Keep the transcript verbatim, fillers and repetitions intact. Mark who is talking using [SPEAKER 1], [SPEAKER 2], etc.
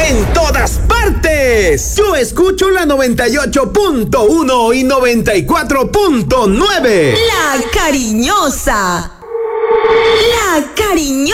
[SPEAKER 1] en todas partes. Yo escucho la noventa y ocho punto uno y noventa y cuatro punto nueve.
[SPEAKER 2] La Cariñosa. La Cariñosa.